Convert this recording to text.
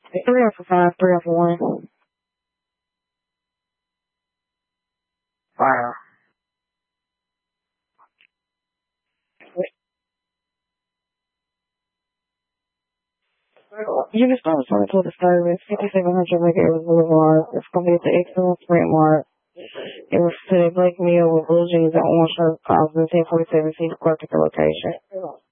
3 or for 5, 3 or for 1. Wow. You can start with the service, 5700 McEvers Boulevard. It's going to be at the Excellent Sprint Mart. It was to a black meal with blue jeans and orange shirt, cost 1047 feet, clerk at the location.